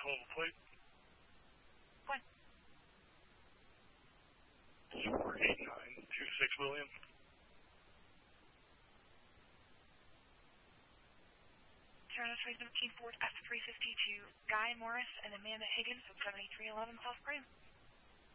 Call the plate. What? 48926 William. Toronto 317 Ford F352, Guy Morris and Amanda Higgins at 7311 South Graham.